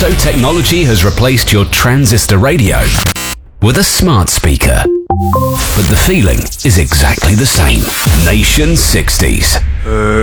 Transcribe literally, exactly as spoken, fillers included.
So technology has replaced your transistor radio with a smart speaker. But the feeling is exactly the same. Nation sixties. Uh.